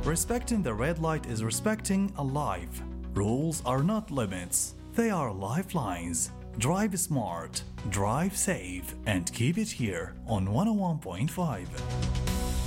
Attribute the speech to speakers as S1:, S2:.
S1: Respecting the red light is respecting a life. Rules are not limits, they are lifelines. Drive smart, drive safe, and keep it here on 101.5.